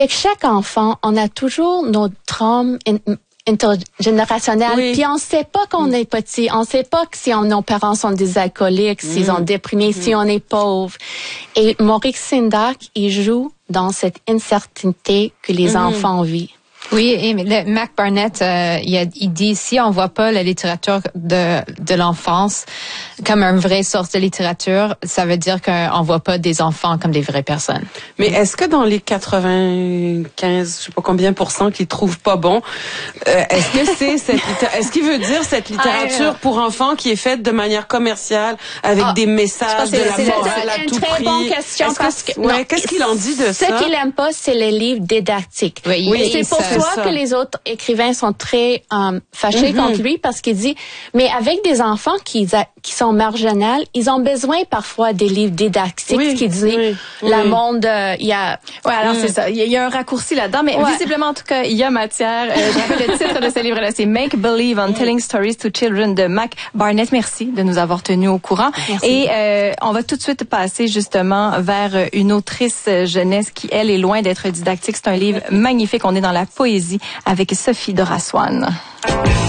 Avec chaque enfant, on a toujours nos traumas intergénérationnels. Oui. Puis on sait pas qu'on est petit. On sait pas que si nos parents sont des alcooliques, s'ils ont déprimé, si on est pauvre. Et Maurice Sendak, il joue dans cette incertitude que les enfants vivent. Oui, et Mac Barnett, il dit, si on voit pas la littérature de l'enfance comme une vraie source de littérature, ça veut dire qu'on voit pas des enfants comme des vraies personnes. Mais est-ce que dans les 95, je sais pas combien % qu'ils trouvent pas bon, est-ce que c'est est-ce qu'il veut dire cette littérature pour enfants qui est faite de manière commerciale avec des messages de la morale à tout prix? C'est une très bonne question parce que qu'est-ce qu'il en dit de ça? Ce qu'il aime pas, c'est les livres didactiques. Oui, c'est pour ça que les autres écrivains sont très fâchés contre lui parce qu'il dit, mais avec des enfants qui sont marginaux, ils ont besoin parfois des livres didactiques qui disent le monde, il y a... Ouais, alors c'est ça. Il y a un raccourci là-dedans, mais visiblement, en tout cas, il y a matière. Je rappelle le titre de ce livre-là, c'est Make Believe on Telling Stories to Children de Mac Barnett. Merci de nous avoir tenus au courant. Merci. Et on va tout de suite passer justement vers une autrice jeunesse qui, elle, est loin d'être didactique. C'est un livre magnifique. On est dans la poésie avec Sophie Doraswan.